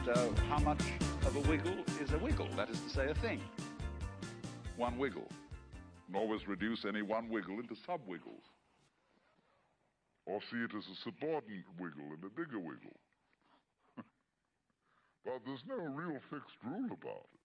So how much of a wiggle is a wiggle? That is to say, a thing. One wiggle. And always reduce any one wiggle into sub-wiggles. Or see it as a subordinate wiggle and a bigger wiggle. But there's no real fixed rule about it.